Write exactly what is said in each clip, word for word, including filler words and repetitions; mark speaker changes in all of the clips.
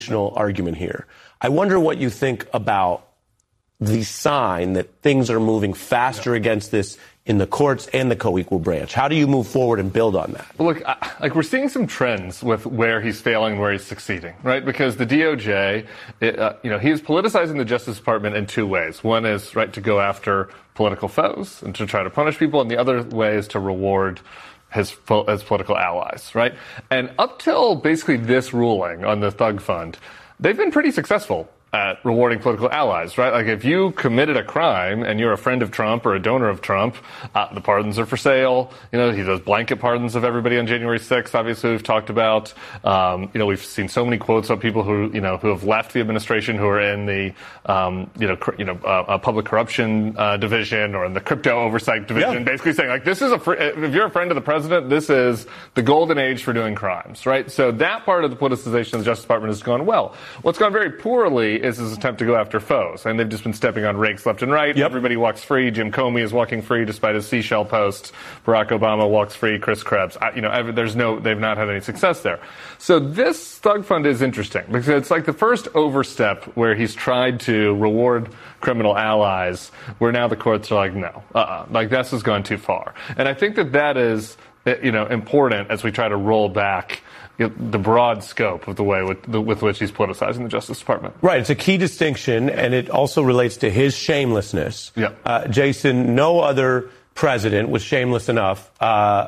Speaker 1: argument here. I wonder what you think about the sign that things are moving faster against this in the courts and the co-equal branch. How do you move forward and build on that?
Speaker 2: Well, look, I, like we're seeing some trends with where he's failing and where he's succeeding, right? Because the D O J, it, uh, you know, he is politicizing the Justice Department in two ways. One is, right, to go after political foes and to try to punish people, and the other way is to reward his, his political allies, right? And up till basically this ruling on the Thug Fund, they've been pretty successful at rewarding political allies, right? Like if you committed a crime and you're a friend of Trump or a donor of Trump, uh, the pardons are for sale. You know, he does blanket pardons of everybody on January sixth, obviously we've talked about. Um, you know, we've seen so many quotes of people who, you know, who have left the administration who are in the, um, you know, cr- you know, uh, uh, public corruption uh, division or in the crypto oversight division, yeah. basically saying like, this is a, fr- if you're a friend of the president, this is the golden age for doing crimes, right? So that part of the politicization of the Justice Department has gone well. What's gone very poorly is his attempt to go after foes, and they've just been stepping on rakes left and right. Yep. Everybody walks free. Jim Comey is walking free despite his seashell posts. Barack Obama walks free. Chris Krebs. I, you know, there's no, they've not had any success there. So this Thug Fund is interesting because it's like the first overstep where he's tried to reward criminal allies, where now the courts are like, no, uh-uh, like this has gone too far. And I think that that is, you know, important as we try to roll back the broad scope of the way with, the, with which he's politicizing the Justice Department.
Speaker 1: Right. It's a key distinction, and it also relates to his shamelessness.
Speaker 2: Yeah.
Speaker 1: Uh, Jason, no other president was shameless enough uh,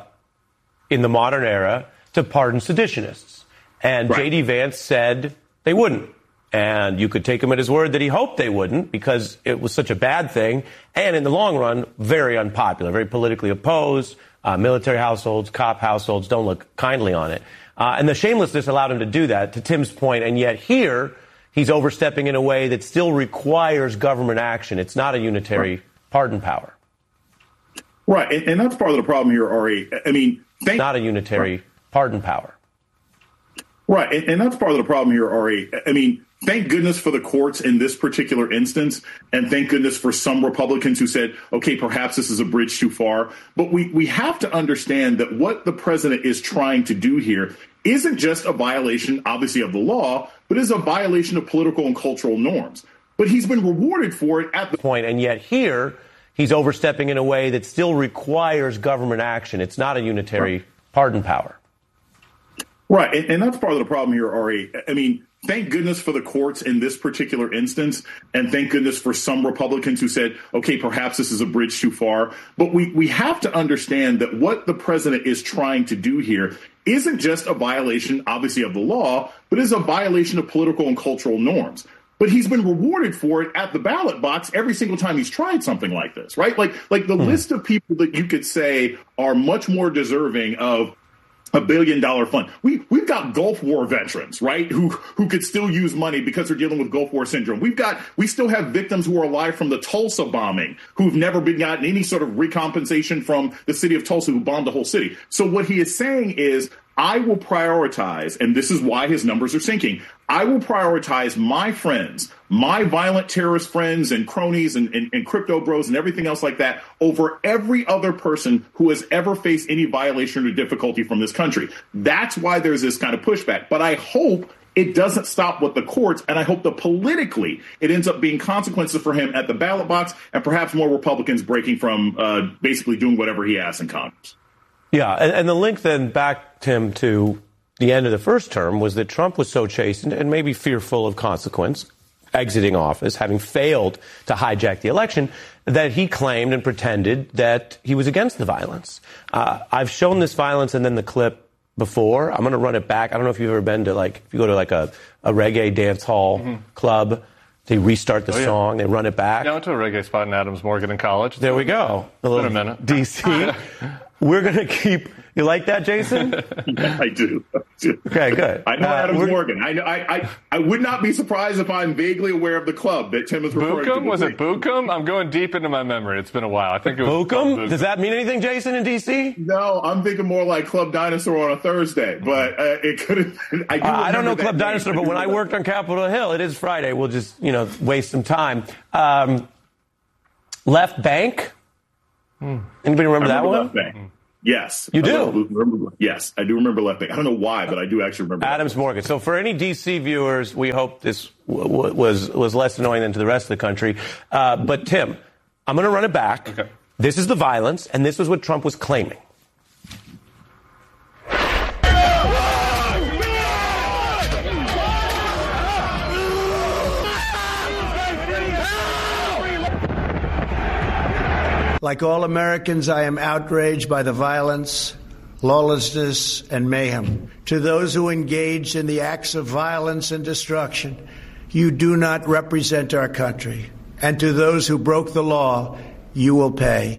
Speaker 1: in the modern era to pardon seditionists. And right. J D. Vance said they wouldn't. And you could take him at his word that he hoped they wouldn't because it was such a bad thing. And in the long run, very unpopular, very politically opposed. Uh, military households, cop households don't look kindly on it. Uh, and the shamelessness allowed him to do that, to Tim's point. And yet here, he's overstepping in a way that still requires government action. It's not a unitary right. pardon power.
Speaker 3: Right. And, and that's part of the problem here, Ari. I mean, thank-
Speaker 1: not a unitary right. pardon power.
Speaker 3: Right. And, and that's part of the problem here, Ari. I mean, thank goodness for the courts in this particular instance. And thank goodness for some Republicans who said, OK, perhaps this is a bridge too far. But we, we have to understand that what the president is trying to do here isn't just a violation, obviously, of the law, but is a violation of political and cultural norms. But he's been rewarded for it at the
Speaker 1: point. And yet here he's overstepping in a way that still requires government action. It's not a unitary right. pardon power.
Speaker 3: Right. And, and that's part of the problem here, Ari. I mean, thank goodness for the courts in this particular instance. And thank goodness for some Republicans who said, OK, perhaps this is a bridge too far. But we, we have to understand that what the president is trying to do here isn't just a violation, obviously, of the law, but is a violation of political and cultural norms. But he's been rewarded for it at the ballot box every single time he's tried something like this. Right. Like like the mm. list of people that you could say are much more deserving of a billion dollar fund. We, we've got Gulf War veterans, right, who who could still use money because they're dealing with Gulf War syndrome. We've got we still have victims who are alive from the Tulsa bombing who've never been gotten any sort of recompensation from the city of Tulsa who bombed the whole city. So what he is saying is, I will prioritize, and this is why his numbers are sinking, I will prioritize my friends, my violent terrorist friends and cronies and, and, and crypto bros and everything else like that over every other person who has ever faced any violation or difficulty from this country. That's why there's this kind of pushback. But I hope it doesn't stop with the courts, and I hope that politically it ends up being consequences for him at the ballot box and perhaps more Republicans breaking from uh, basically doing whatever he asks in Congress.
Speaker 1: Yeah, and, and the link then back, Tim, to the end of the first term was that Trump was so chastened and maybe fearful of consequence, exiting office, having failed to hijack the election, that he claimed and pretended that he was against the violence. Uh, I've shown this violence and then the clip before. I'm going to run it back. I don't know if you've ever been to, like, if you go to, like, a, a reggae dance hall mm-hmm. club, they restart the oh, yeah. song, they run it back.
Speaker 2: Yeah, I went to a reggae spot in Adams Morgan in college. It's
Speaker 1: there we go.
Speaker 2: A little been a minute.
Speaker 1: D C We're going to keep... You like that, Jason?
Speaker 3: Yeah, I do. I do.
Speaker 1: Okay, good.
Speaker 3: I know
Speaker 1: uh,
Speaker 3: Adams Morgan. I, I I I would not be surprised if I'm vaguely aware of the club that Tim is referring
Speaker 2: Bucum?
Speaker 3: to.
Speaker 2: Was it Bucum? I'm going deep into my memory. It's been a while. I think it was
Speaker 1: Bucum?
Speaker 2: Bucum.
Speaker 1: Does that mean anything, Jason, in D C?
Speaker 3: No, I'm thinking more like Club Dinosaur on a Thursday, but uh, it could have been. I, do uh,
Speaker 1: I don't know Club
Speaker 3: name.
Speaker 1: Dinosaur, but when I worked on Capitol Hill, it is Friday. We'll just, you know, waste some time. Um, Left Bank? Hmm. Anybody remember,
Speaker 3: remember
Speaker 1: that
Speaker 3: Left
Speaker 1: one?
Speaker 3: Bank. Yes.
Speaker 1: You do?
Speaker 3: I remember, yes, I do remember left bank. I don't know why, but I do actually remember.
Speaker 1: Adams Morgan. So for any D C viewers, we hope this w- w- was was less annoying than to the rest of the country. Uh, but Tim, I'm going to run it back.
Speaker 2: Okay.
Speaker 1: This is the violence, and this was what Trump was claiming.
Speaker 4: Like all Americans, I am outraged by the violence, lawlessness, and mayhem. To those who engaged in the acts of violence and destruction, you do not represent our country. And to those who broke the law, you will pay.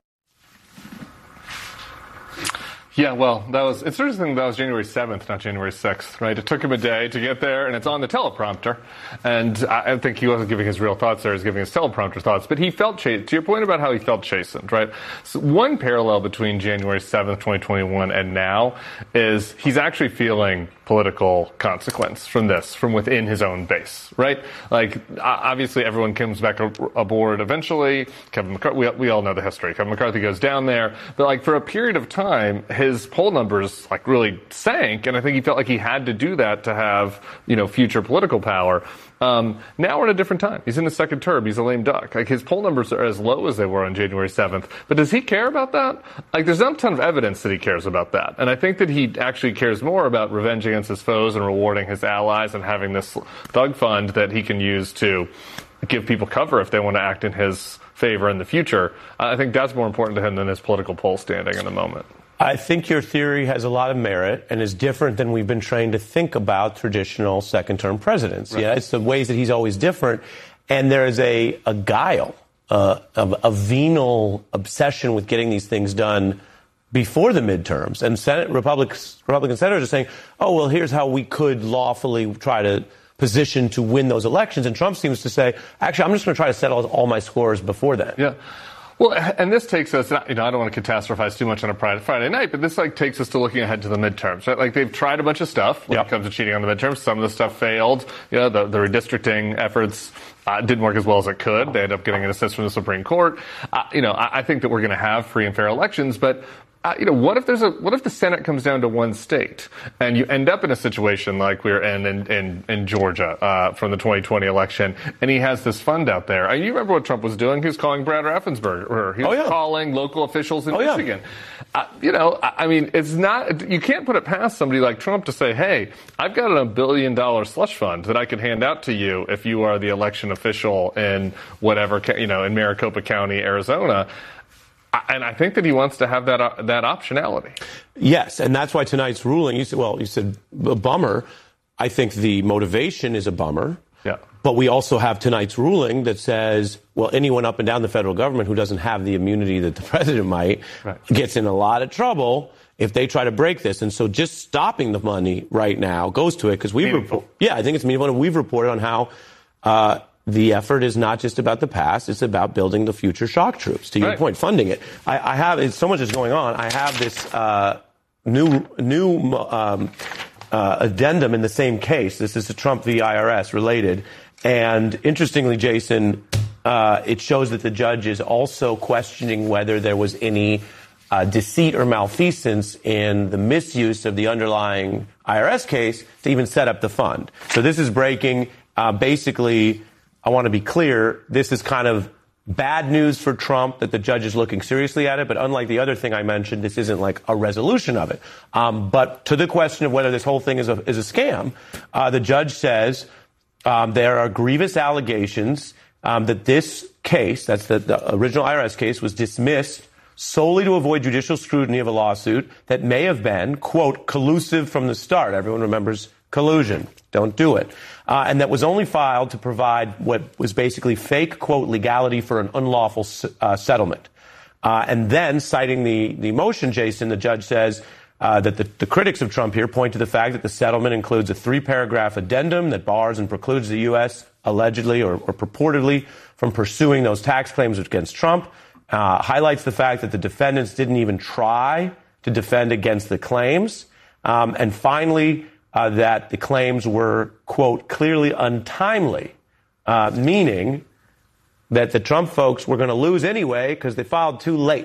Speaker 2: Yeah, well, that was, it's interesting that was January seventh, not January sixth, right? It took him a day to get there, and it's on the teleprompter. And I, I think he wasn't giving his real thoughts there, he was giving his teleprompter thoughts. But he felt, ch- to your point about how he felt chastened, right? So one parallel between January seventh, twenty twenty-one and now is he's actually feeling political consequence from this, from within his own base, right? Like, obviously everyone comes back aboard eventually. Kevin McCarthy, we, we all know the history. Kevin McCarthy goes down there. But like for a period of time, his poll numbers like really sank, and I think he felt like he had to do that to have, you know, future political power. Um, now we're in a different time. He's in his second term. He's a lame duck. Like his poll numbers are as low as they were on January seventh. But does he care about that? Like there's not a ton of evidence that he cares about that. And I think that he actually cares more about revenge against his foes and rewarding his allies and having this thug fund that he can use to give people cover if they want to act in his favor in the future. I think that's more important to him than his political poll standing in the moment.
Speaker 1: I think your theory has a lot of merit and is different than we've been trained to think about traditional second-term presidents. Right. Yeah, it's the ways that he's always different. And there is a, a guile, uh, a, a venal obsession with getting these things done before the midterms. And Senate Republicans, Republican senators are saying, oh, well, here's how we could lawfully try to position to win those elections. And Trump seems to say, actually, I'm just going to try to settle all my scores before then.
Speaker 2: Yeah. Well, and this takes us, you know, I don't want to catastrophize too much on a Friday night, but this like takes us to looking ahead to the midterms, right? Like they've tried a bunch of stuff when yep. it comes to cheating on the midterms. Some of the stuff failed. You know, the, the redistricting efforts uh, didn't work as well as it could. They ended up getting an assist from the Supreme Court. Uh, you know, I, I think that we're going to have free and fair elections, but Uh, you know, what if there's a, what if the Senate comes down to one state and you end up in a situation like we're in in, in, in Georgia uh, from the twenty twenty election, and he has this fund out there. And you remember what Trump was doing? He was calling Brad Raffensperger, or he was
Speaker 1: oh, yeah.
Speaker 2: calling local officials in
Speaker 1: oh,
Speaker 2: Michigan.
Speaker 1: Yeah.
Speaker 2: Uh, you know, I, I mean, it's not, you can't put it past somebody like Trump to say, hey, I've got a billion dollar slush fund that I could hand out to you if you are the election official in whatever, you know, in Maricopa County, Arizona. And I think that he wants to have that uh, that optionality.
Speaker 1: Yes, and that's why tonight's ruling, you said, well, you said a bummer. I think the motivation is a bummer.
Speaker 2: Yeah.
Speaker 1: But we also have tonight's ruling that says, well, anyone up and down the federal government who doesn't have the immunity that the president might right. gets in a lot of trouble if they try to break this. And so just stopping the money right now goes to it because we've reported. Yeah, I think it's meaningful. And we've reported on how uh, the effort is not just about the past, it's about building the future shock troops, to your
Speaker 2: right.
Speaker 1: point, funding it. I, I have, it's, so much is going on. I have this uh, new new um, uh, addendum in the same case. This is the Trump v. I R S related. And interestingly, Jason, uh, it shows that the judge is also questioning whether there was any uh, deceit or malfeasance in the misuse of the underlying I R S case to even set up the fund. So this is breaking, uh, basically, I want to be clear, this is kind of bad news for Trump that the judge is looking seriously at it. But unlike the other thing I mentioned, this isn't like a resolution of it. Um, but to the question of whether this whole thing is a, is a scam, uh, the judge says um, there are grievous allegations um, that this case, that's the, the original I R S case, was dismissed solely to avoid judicial scrutiny of a lawsuit that may have been, quote, collusive from the start. Everyone remembers collusion. Don't do it. Uh, and that was only filed to provide what was basically fake, quote, legality for an unlawful uh, settlement. Uh, and then, citing the, the motion, Jason, the judge says uh, that the, the critics of Trump here point to the fact that the settlement includes a three-paragraph addendum that bars and precludes the U S allegedly or, or purportedly from pursuing those tax claims against Trump, uh, highlights the fact that the defendants didn't even try to defend against the claims, um, and finally, Uh, that the claims were, quote, clearly untimely, uh, meaning that the Trump folks were going to lose anyway because they filed too late.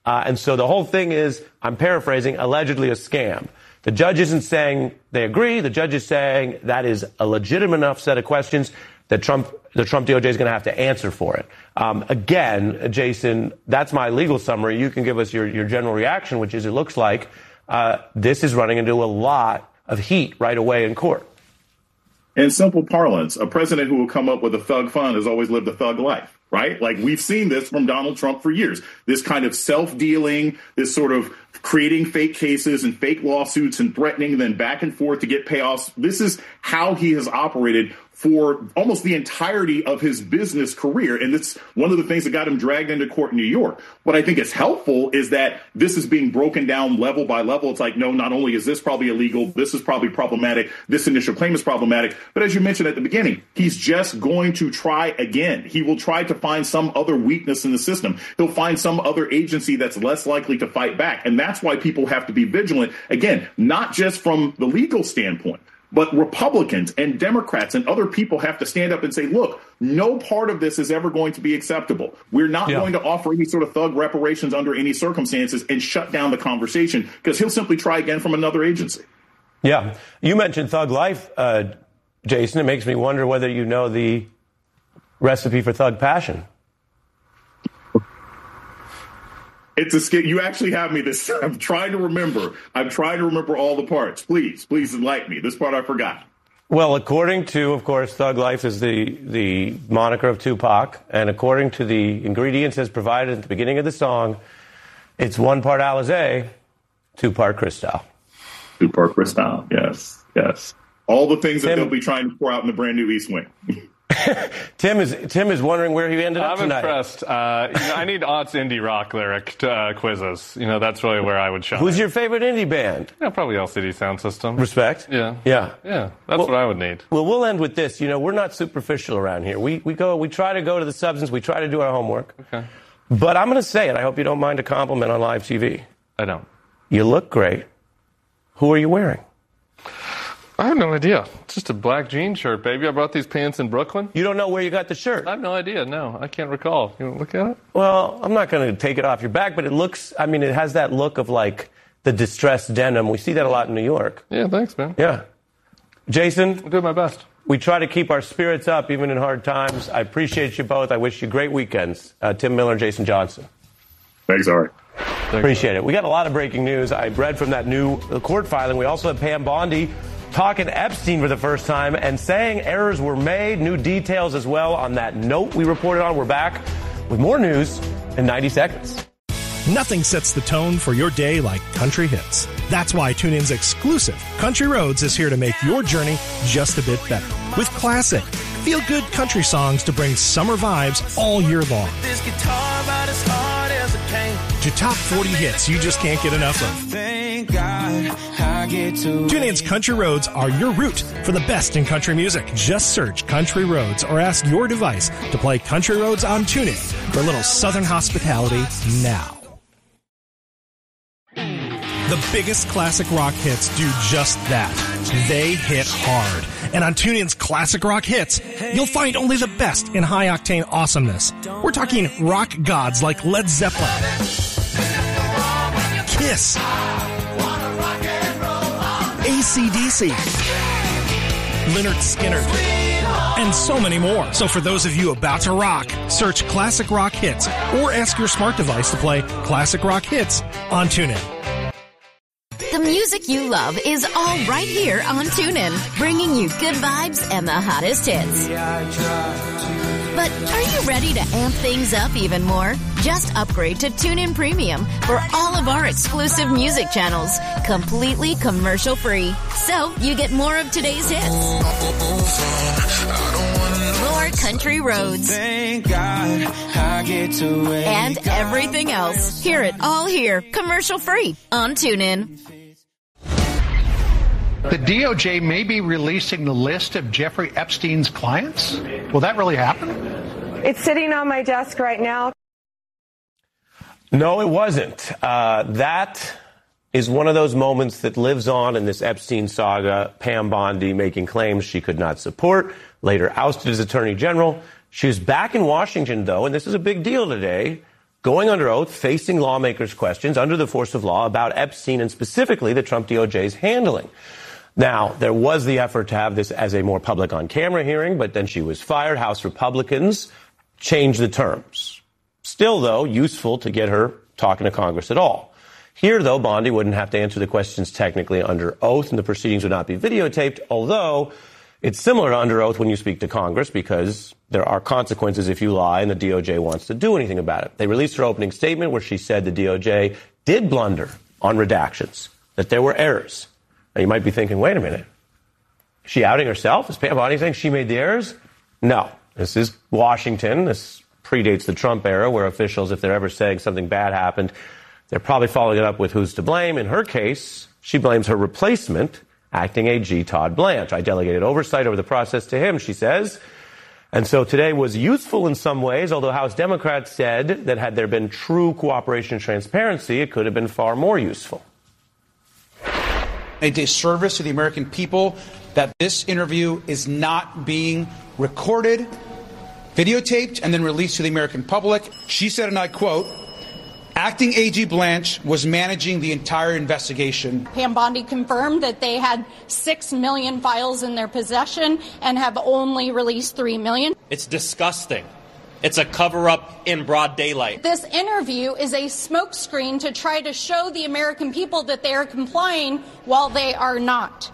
Speaker 1: Uh, and so the whole thing is, I'm paraphrasing, allegedly a scam. The judge isn't saying they agree. The judge is saying that is a legitimate enough set of questions that Trump, the Trump D O J is going to have to answer for it. Um, again, Jason, that's my legal summary. You can give us your, your general reaction, which is it looks like uh, this is running into a lot of heat right away in court.
Speaker 3: In simple parlance, a president who will come up with a thug fund has always lived a thug life, right? Like, we've seen this from Donald Trump for years. This kind of self-dealing, this sort of creating fake cases and fake lawsuits and threatening, then back and forth to get payoffs. This is how he has operated for almost the entirety of his business career. And it's one of the things that got him dragged into court in New York. What I think is helpful is that this is being broken down level by level. It's like, no, not only is this probably illegal, this is probably problematic, this initial claim is problematic. But as you mentioned at the beginning, he's just going to try again. He will try to find some other weakness in the system. He'll find some other agency that's less likely to fight back. And that's why people have to be vigilant. Again, not just from the legal standpoint, but Republicans and Democrats and other people have to stand up and say, look, no part of this is ever going to be acceptable. We're not yeah. going to offer any sort of thug reparations under any circumstances, and shut down the conversation, because he'll simply try again from another agency.
Speaker 1: Yeah. You mentioned thug life, uh, Jason. It makes me wonder whether you know the recipe for thug passion.
Speaker 3: It's a skit. You actually have me this. I'm trying to remember. I'm trying to remember all the parts. Please, please enlighten me. This part I forgot.
Speaker 1: Well, according to, of course, Thug Life is the, the moniker of Tupac. And according to the ingredients as provided at the beginning of the song, it's one part Alizé, two part Cristal.
Speaker 3: Two part Cristal. Yes. Yes. All the things
Speaker 1: Tim,
Speaker 3: that they'll be trying to pour out in the brand new East Wing.
Speaker 1: Tim is Tim is wondering where he ended up
Speaker 2: I'm
Speaker 1: tonight.
Speaker 2: I'm impressed. Uh, you know, I need aughts indie rock lyric uh, quizzes. You know, that's really where I would shine.
Speaker 1: Who's your favorite indie band?
Speaker 2: Yeah, probably L C D Sound System.
Speaker 1: Respect.
Speaker 2: Yeah.
Speaker 1: Yeah.
Speaker 2: Yeah. That's
Speaker 1: well,
Speaker 2: what I would need.
Speaker 1: Well, we'll end with this. You know, we're not superficial around here. We we go. We try to go to the substance. We try to do our homework.
Speaker 2: Okay.
Speaker 1: But I'm going to say it. I hope you don't mind a compliment on live T V.
Speaker 2: I don't.
Speaker 1: You look great. Who are you wearing?
Speaker 2: I have no idea. It's just a black jean shirt, baby. I brought these pants in Brooklyn.
Speaker 1: You don't know where you got the shirt?
Speaker 2: I have no idea. No, I can't recall. You want to look at it?
Speaker 1: Well, I'm not going to take it off your back, but it looks, I mean, it has that look of like the distressed denim. We see that a lot in New York.
Speaker 2: Yeah, thanks, man.
Speaker 1: Yeah. Jason?
Speaker 2: I'm doing my best.
Speaker 1: We try to keep our spirits up even in hard times. I appreciate you both. I wish you great weekends. Uh, Tim Miller and Jason Johnson.
Speaker 3: Thanks, Ari.
Speaker 1: Appreciate it. We got a lot of breaking news. I read from that new court filing. We also have Pam Bondi talking Epstein for the first time and saying errors were made. New details as well on that note we reported on. We're back with more news in ninety seconds.
Speaker 5: Nothing sets the tone for your day like country hits. That's why TuneIn's exclusive Country Roads is here to make your journey just a bit better. With classic, feel-good country songs to bring summer vibes all year long. This guitar about as hard as it can. To top forty hits you just can't get enough of. Thank God I get to TuneIn's Country Roads are your route for the best in country music. Just search Country Roads or ask your device to play Country Roads on TuneIn for a little southern hospitality now. The biggest classic rock hits do just that. They hit hard. And on TuneIn's Classic Rock Hits, you'll find only the best in high-octane awesomeness. We're talking rock gods like Led Zeppelin, Kiss, A C D C, Lynyrd Skynyrd, and so many more. So for those of you about to rock, search Classic Rock Hits or ask your smart device to play Classic Rock Hits on TuneIn.
Speaker 6: The music you love is all right here on TuneIn, bringing you good vibes and the hottest hits. But are you ready to amp things up even more? Just upgrade to TuneIn Premium for all of our exclusive music channels, completely commercial-free. So you get more of today's hits. More country roads. Thank God I get to and everything else. Hear it all here, commercial-free on TuneIn.
Speaker 7: The D O J may be releasing the list of Jeffrey Epstein's clients. Will that really happen?
Speaker 8: It's sitting on my desk right now.
Speaker 1: No, it wasn't. Uh, that is one of those moments that lives on in this Epstein saga. Pam Bondi making claims she could not support, later ousted as Attorney General. She was back in Washington, though, and this is a big deal today, going under oath, facing lawmakers' questions under the force of law about Epstein and specifically the Trump D O J's handling. Now, there was the effort to have this as a more public on-camera hearing, but then she was fired. House Republicans changed the terms. Still, though, useful to get her talking to Congress at all. Here, though, Bondi wouldn't have to answer the questions technically under oath, and the proceedings would not be videotaped, although it's similar to under oath when you speak to Congress because there are consequences if you lie and the D O J wants to do anything about it. They released her opening statement where she said the D O J did blunder on redactions, that there were errors. Now, you might be thinking, wait a minute. Is she outing herself? Is Pam Bondi saying she made the errors? No. This is Washington. This predates the Trump era where officials, if they're ever saying something bad happened, they're probably following it up with who's to blame. In her case, she blames her replacement, Acting A G Todd Blanche. I delegated oversight over the process to him, she says. And so today was useful in some ways, although House Democrats said that had there been true cooperation and transparency, it could have been far more useful.
Speaker 9: A disservice to the American people that this interview is not being recorded, videotaped, and then released to the American public. She said, and I quote, Acting A G Blanche was managing the entire investigation.
Speaker 10: Pam Bondi confirmed that they had six million files in their possession and have only released three million.
Speaker 11: It's disgusting. It's a cover-up in broad daylight.
Speaker 10: This interview is a smokescreen to try to show the American people that they are complying while they are not.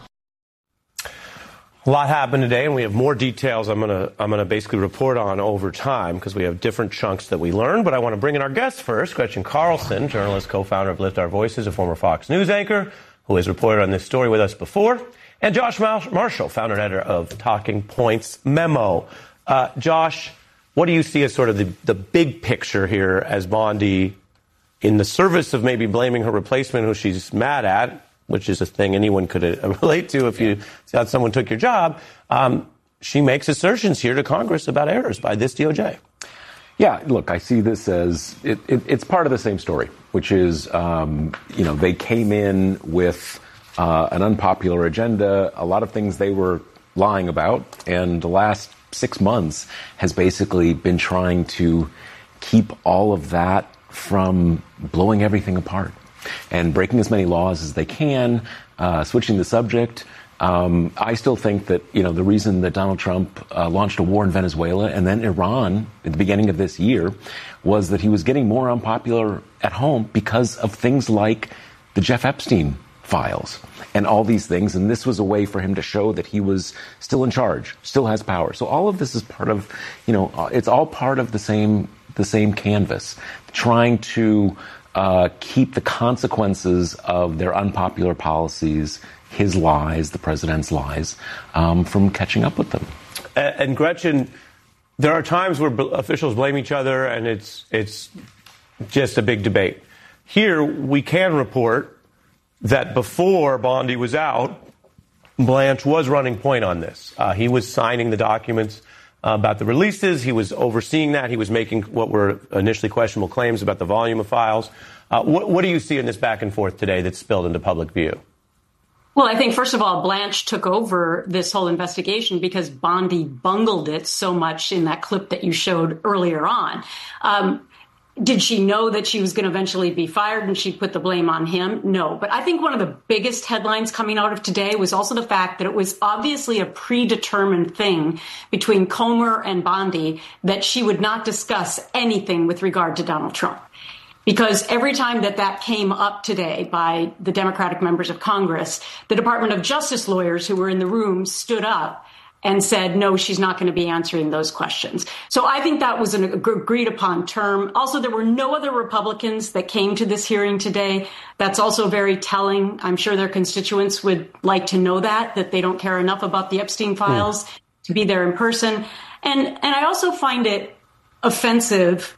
Speaker 1: A lot happened today, and we have more details I'm going to I'm going to basically report on over time because we have different chunks that we learn. But I want to bring in our guests first. Gretchen Carlson, journalist, co-founder of Lift Our Voices, a former Fox News anchor who has reported on this story with us before. And Josh Marshall, founder and editor of Talking Points Memo. Uh, Josh, what do you see as sort of the, the big picture here as Bondi, in the service of maybe blaming her replacement who she's mad at, which is a thing anyone could uh, relate to if you thought someone took your job, um, she makes assertions here to Congress about errors by this D O J.
Speaker 12: Yeah, look, I see this as it, it, it's part of the same story, which is, um, you know, they came in with uh, an unpopular agenda, a lot of things they were lying about, and the last six months has basically been trying to keep all of that from blowing everything apart and breaking as many laws as they can, uh, switching the subject. Um, I still think that, you know, the reason that Donald Trump uh, launched a war in Venezuela and then Iran at the beginning of this year was that he was getting more unpopular at home because of things like the Jeff Epstein files and all these things. And this was a way for him to show that he was still in charge, still has power. So all of this is part of, you know, it's all part of the same, the same canvas, trying to Uh, keep the consequences of their unpopular policies, his lies, the president's lies, um, from catching up with them.
Speaker 1: And, and Gretchen, there are times where b- officials blame each other, and it's it's just a big debate. Here, we can report that before Bondi was out, Blanche was running point on this. Uh, he was signing the documents Uh, about the releases. He was overseeing that. He was making what were initially questionable claims about the volume of files. Uh, what, what do you see in this back and forth today that's spilled into public view?
Speaker 13: Well, I think, first of all, Blanche took over this whole investigation because Bondi bungled it so much in that clip that you showed earlier on. Um, Did she know that she was going to eventually be fired and she'd put the blame on him? No. But I think one of the biggest headlines coming out of today was also the fact that it was obviously a predetermined thing between Comer and Bondi that she would not discuss anything with regard to Donald Trump. Because every time that that came up today by the Democratic members of Congress, the Department of Justice lawyers who were in the room stood up and said, no, she's not going to be answering those questions. So I think that was an agreed upon term. Also, there were no other Republicans that came to this hearing today. That's also very telling. I'm sure their constituents would like to know that, that they don't care enough about the Epstein files mm. to be there in person. And, and I also find it offensive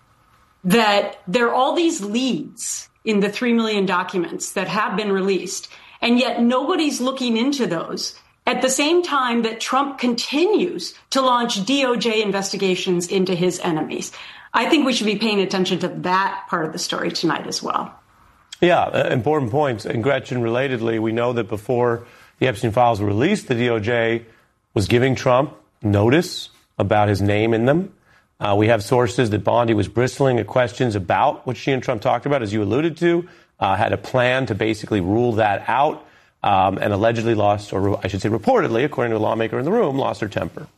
Speaker 13: that there are all these leads in the three million documents that have been released, and yet nobody's looking into those. At the same time that Trump continues to launch D O J investigations into his enemies. I think we should be paying attention to that part of the story tonight as well.
Speaker 1: Yeah, uh, important points. And Gretchen, relatedly, we know that before the Epstein files were released, the D O J was giving Trump notice about his name in them. Uh, we have sources that Bondi was bristling at questions about what she and Trump talked about, as you alluded to, uh, had a plan to basically rule that out, um, and allegedly lost, or I should say reportedly, according to a lawmaker in the room, lost her temper.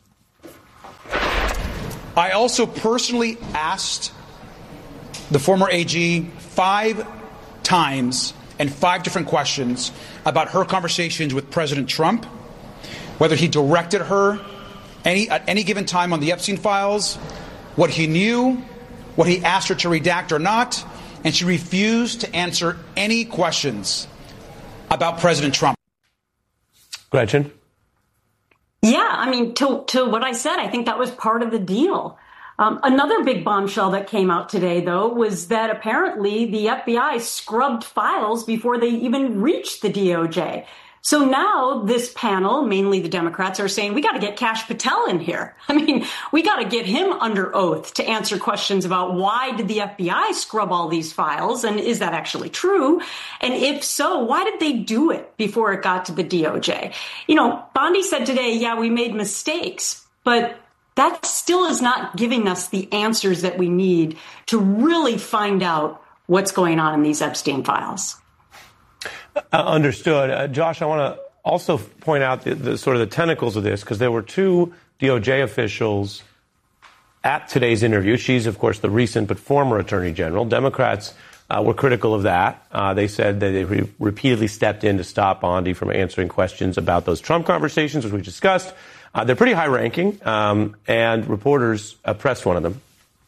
Speaker 9: I also personally asked the former A G five times and five different questions about her conversations with President Trump, whether he directed her any at any given time on the Epstein files, what he knew, what he asked her to redact or not, and she refused to answer any questions about President Trump.
Speaker 1: Gretchen?
Speaker 13: Yeah, I mean, to, to what I said, I think that was part of the deal. Um, another big bombshell that came out today, though, was that apparently the F B I scrubbed files before they even reached the D O J. So now this panel, mainly the Democrats, are saying we got to get Kash Patel in here. I mean, we got to get him under oath to answer questions about why did the F B I scrub all these files, and is that actually true? And if so, why did they do it before it got to the D O J? You know, Bondi said today, yeah, we made mistakes, but that still is not giving us the answers that we need to really find out what's going on in these Epstein files.
Speaker 1: Uh, understood. Uh, Josh, I want to also point out the, the sort of the tentacles of this, because there were two D O J officials at today's interview. She's, of course, the recent but former attorney general. Democrats uh, were critical of that. Uh, they said that they re- repeatedly stepped in to stop Bondi from answering questions about those Trump conversations, which we discussed. Uh, they're pretty high-ranking, um, and reporters uh, pressed one of them.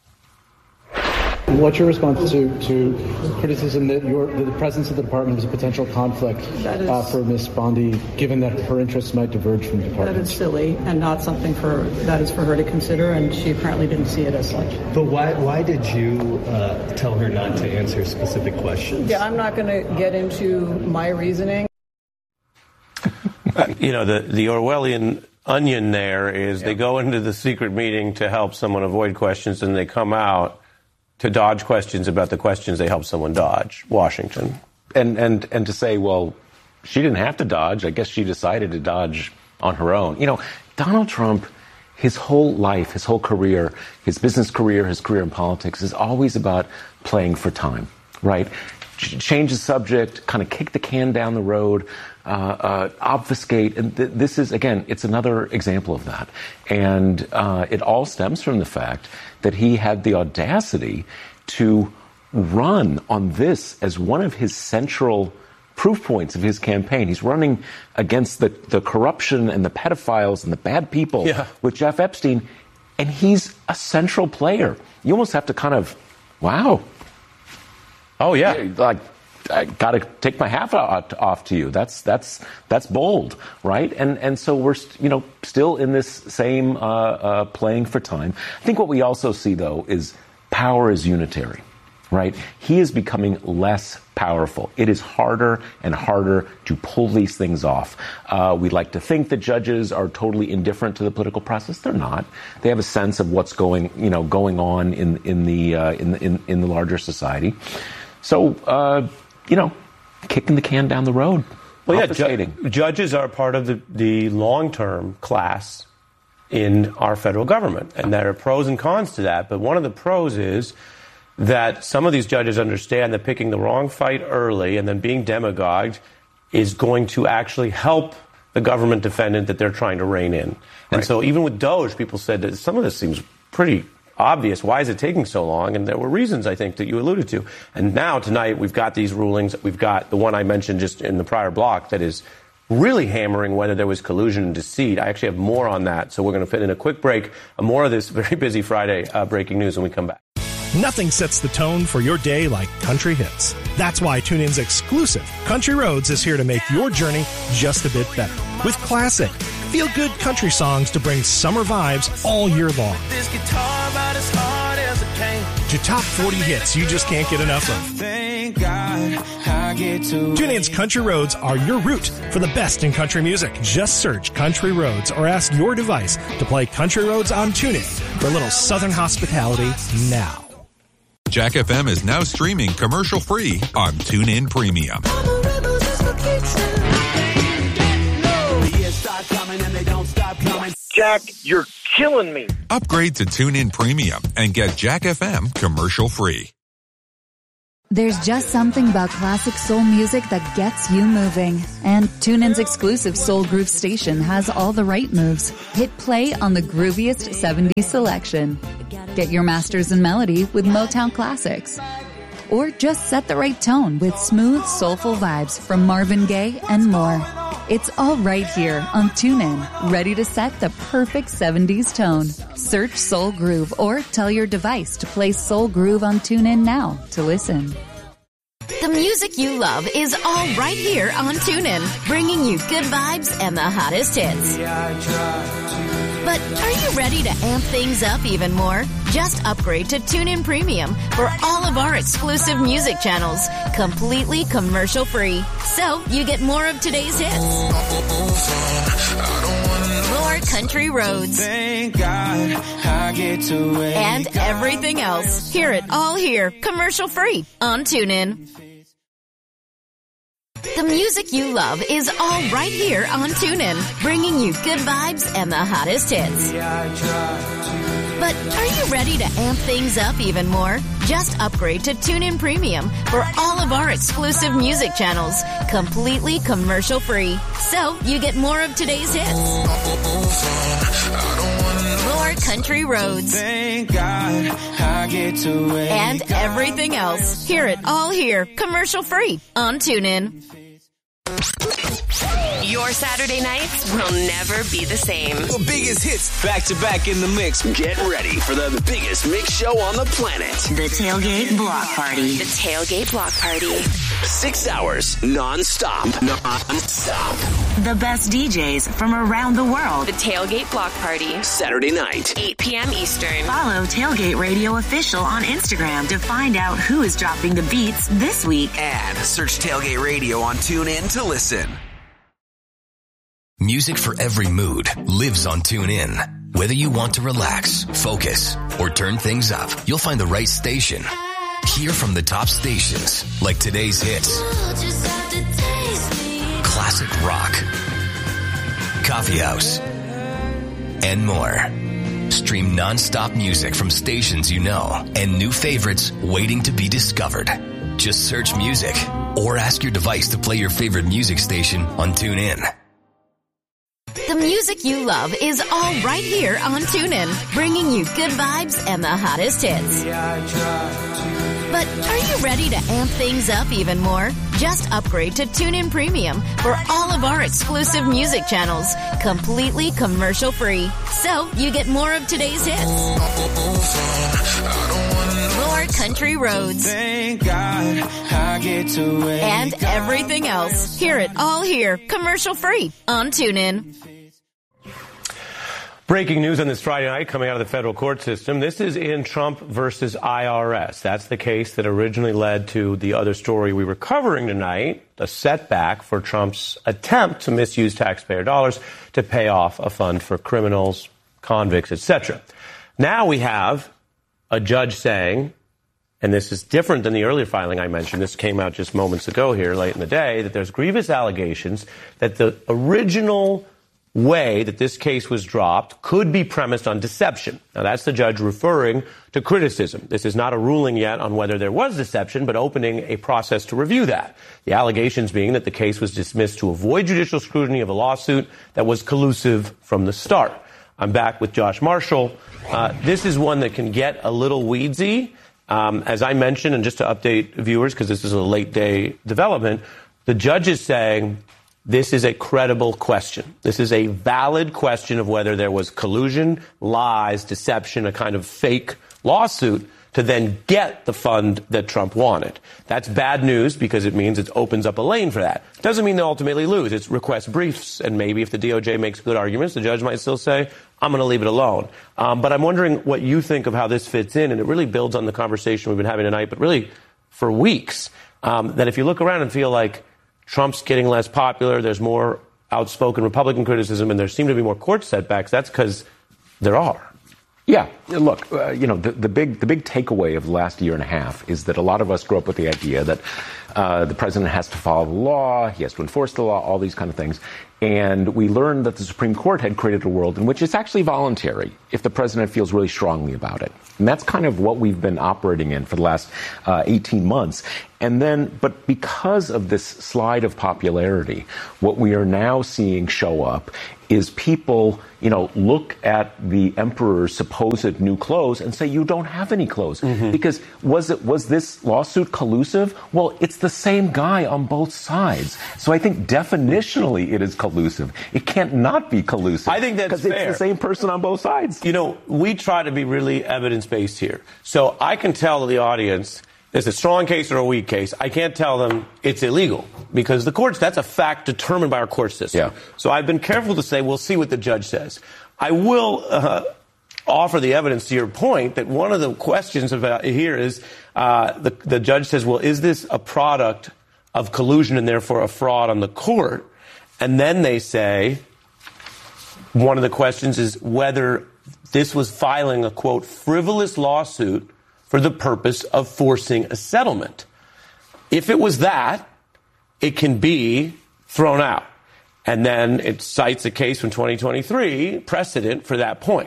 Speaker 14: What's your response to, to criticism that your, the presence of the department is a potential conflict is, uh, for Miz Bondi, given that her interests might diverge from the department?
Speaker 15: That is silly and not something for that is for her to consider, and she apparently didn't see it as such.
Speaker 16: But why why did you uh, tell her not to answer specific questions?
Speaker 15: Yeah, I'm not going to get into my reasoning.
Speaker 1: uh, you know, the, the Orwellian onion there is yeah. They go into the secret meeting to help someone avoid questions, and they come out to dodge questions about the questions they helped someone dodge. Washington.
Speaker 12: And and and to say, well, she didn't have to dodge. I guess she decided to dodge on her own. You know, Donald Trump, his whole life, his whole career, his business career, his career in politics is always about playing for time, right? Change the subject, kind of kick the can down the road, uh, uh, obfuscate. And th- this is, again, it's another example of that. And uh, it all stems from the fact that he had the audacity to run on this as one of his central proof points of his campaign. He's running against the, the corruption and the pedophiles and the bad people yeah. with Jeff Epstein. And he's a central player. You almost have to kind of, wow.
Speaker 1: Oh, yeah.
Speaker 12: yeah like, I got to take my hat off to you. That's that's that's bold, right? And and so we're you know still in this same uh, uh, playing for time. I think what we also see though is power is unitary, right? He is becoming less powerful. It is harder and harder to pull these things off. Uh, we like to think that judges are totally indifferent to the political process. They're not. They have a sense of what's going you know going on in in the uh, in, in in the larger society. So. Uh, You know, kicking the can down the road.
Speaker 1: Well, yeah, ju- judges are part of the, the long-term class in our federal government, and there are pros and cons to that. But one of the pros is that some of these judges understand that picking the wrong fight early and then being demagogued is going to actually help the government defendant that they're trying to rein in. And right. So even with Doge, people said that some of this seems pretty obvious. Why is it taking so long? And there were reasons, I think, that you alluded to. And now, tonight, we've got these rulings. We've got the one I mentioned just in the prior block that is really hammering whether there was collusion and deceit. I actually have more on that. So we're going to fit in a quick break. More of this very busy Friday uh, breaking news when we come back.
Speaker 5: Nothing sets the tone for your day like country hits. That's why TuneIn's exclusive Country Roads is here to make your journey just a bit better. With classic, feel-good country songs to bring summer vibes all year long. This guitar about as hard as it can. To top forty hits you just can't get enough of. Thank God I get to TuneIn's Country Roads are your route for the best in country music. Just search Country Roads or ask your device to play Country Roads on TuneIn for a little southern hospitality now.
Speaker 17: Jack F M is now streaming commercial-free on TuneIn Premium.
Speaker 18: Jack, you're killing me.
Speaker 17: Upgrade to TuneIn Premium and get Jack F M commercial free.
Speaker 19: There's just something about classic soul music that gets you moving. And TuneIn's exclusive Soul Groove station has all the right moves. Hit play on the grooviest seventies selection. Get your masters in melody with Motown classics. Or just set the right tone with smooth, soulful vibes from Marvin Gaye and more. It's all right here on TuneIn, ready to set the perfect seventies tone. Search Soul Groove or tell your device to play Soul Groove on TuneIn now to listen.
Speaker 6: The music you love is all right here on TuneIn, bringing you good vibes and the hottest hits. But are you ready to amp things up even more? Just upgrade to TuneIn Premium for all of our exclusive music channels, completely commercial free. So you get more of today's hits, more country roads,
Speaker 20: Thank God I get to wake
Speaker 6: and everything else. Hear it all here, commercial free on TuneIn. The music you love is all right here on TuneIn, bringing you good vibes and the hottest hits. But are you ready to amp things up even more? Just upgrade to TuneIn Premium for all of our exclusive music channels, completely commercial free. So you get more of today's hits, more country roads,
Speaker 20: Thank God I get to wake
Speaker 6: and everything else. Hear it all here, commercial free on TuneIn.
Speaker 21: Your Saturday nights will never be the same.
Speaker 22: The biggest hits back to back in the mix. Get ready for the biggest mix show on the planet.
Speaker 21: The Tailgate Block Party. The Tailgate Block Party.
Speaker 22: Six hours non-stop. Non-stop.
Speaker 21: The best D Js from around the world. The Tailgate Block Party.
Speaker 22: Saturday night,
Speaker 21: eight p.m. Eastern. Follow Tailgate Radio Official on Instagram to find out who is dropping the beats this week.
Speaker 22: And search Tailgate Radio on TuneIn to listen.
Speaker 23: Music for every mood lives on TuneIn. Whether you want to relax, focus, or turn things up, you'll find the right station. Hear from the top stations like today's hits, classic rock, coffee house, and more. Stream non-stop music from stations you know and new favorites waiting to be discovered. Just search music or ask your device to play your favorite music station on TuneIn.
Speaker 6: The music you love is all right here on TuneIn, bringing you good vibes and the hottest hits. But are you ready to amp things up even more? Just upgrade to TuneIn Premium for all of our exclusive music channels, completely commercial free. So you get more of today's hits, more country roads,
Speaker 20: Thank God I get to wake
Speaker 6: and everything else. Hear it all here, commercial free on TuneIn.
Speaker 1: Breaking news on this Friday night coming out of the federal court system. This is in Trump versus I R S. That's the case that originally led to the other story we were covering tonight, a setback for Trump's attempt to misuse taxpayer dollars to pay off a fund for criminals, convicts, et cetera. Now we have a judge saying, and this is different than the earlier filing I mentioned, this came out just moments ago here late in the day, that there's grievous allegations that the original way that this case was dropped could be premised on deception. Now, that's the judge referring to criticism. This is not a ruling yet on whether there was deception, but opening a process to review that. The allegations being that the case was dismissed to avoid judicial scrutiny of a lawsuit that was collusive from the start. I'm back with Josh Marshall. Uh, this is one that can get a little weedsy. Um, as I mentioned, and just to update viewers, because this is a late day development, the judge is saying this is a credible question. This is a valid question of whether there was collusion, lies, deception, a kind of fake lawsuit to then get the fund that Trump wanted. That's bad news because it means it opens up a lane for that. Doesn't mean they'll ultimately lose. It's request briefs, and maybe if the D O J makes good arguments, the judge might still say, I'm going to leave it alone. Um, but I'm wondering what you think of how this fits in, and it really builds on the conversation we've been having tonight, but really for weeks, um, that if you look around and feel like Trump's getting less popular, there's more outspoken Republican criticism, and there seem to be more court setbacks, that's because there are.
Speaker 12: Yeah, look, uh, you know, the, the big the big takeaway of the last year and a half is that a lot of us grew up with the idea that uh, the president has to follow the law, he has to enforce the law, all these kind of things. And we learned that the Supreme Court had created a world in which it's actually voluntary if the president feels really strongly about it. And that's kind of what we've been operating in for the last uh, eighteen months. And then, but because of this slide of popularity, what we are now seeing show up is people, you know, look at the emperor's supposed new clothes and say, you don't have any clothes. Mm-hmm. Because was it, was this lawsuit collusive? Well, it's the same guy on both sides. So I think definitionally it is collusive. It can't not be collusive.
Speaker 1: I think that's fair.
Speaker 12: Because it's the same person on both sides.
Speaker 1: You know, we try to be really evidence-based here. So I can tell the audience there's a strong case or a weak case. I can't tell them it's illegal because the courts, that's a fact determined by our court system.
Speaker 12: Yeah.
Speaker 1: So I've been careful to say we'll see what the judge says. I will uh, offer the evidence to your point that one of the questions about here is uh, the, the judge says, well, is this a product of collusion and therefore a fraud on the court? And then they say one of the questions is whether this was filing a, quote, frivolous lawsuit for the purpose of forcing a settlement. If it was that, it can be thrown out. And then it cites a case from twenty twenty-three, precedent for that point.